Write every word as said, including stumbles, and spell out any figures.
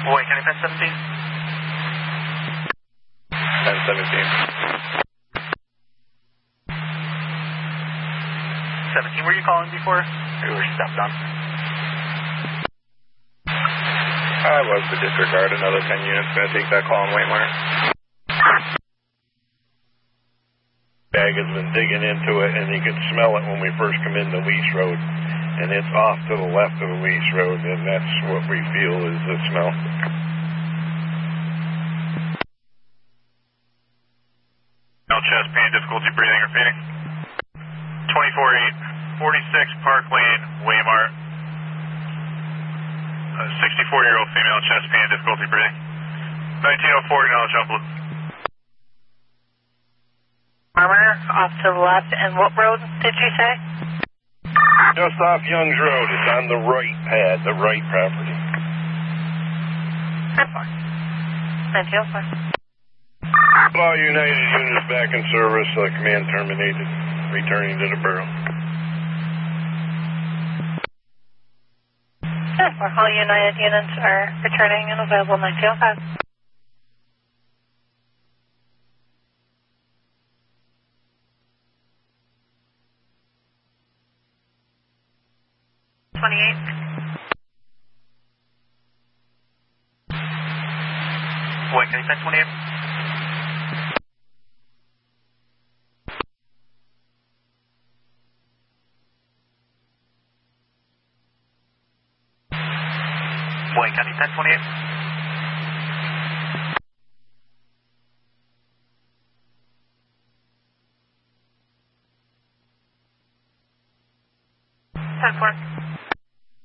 Wait, can I ten seventeen? ten seventeen. seventeen, were you calling before? Or you were stepped on? I was to disregard another ten units. Going to take that call on Waymire. Bag has been digging into it, and you can smell it when we first come into Lease Road. And it's off to the left of the Lease Road, and that's what we feel is the smell. No chest pain, difficulty breathing or feeding. twenty-four eight, forty-six Park Lane, Waymire. sixty-four-year-old female, chest pain, difficulty breathing. nineteen oh four, acknowledge upload. Armor off to the left, and what road did you say? Just off Youngs Road. It's on the right pad, the right property. ten four. nineteen oh four. All United units back in service. Uh, command terminated. Returning to the borough. ten four. All United units are returning and available nineteen oh five. twenty-eight. Wait, can I ten twenty-eight? Wait, can I ten twenty-eight?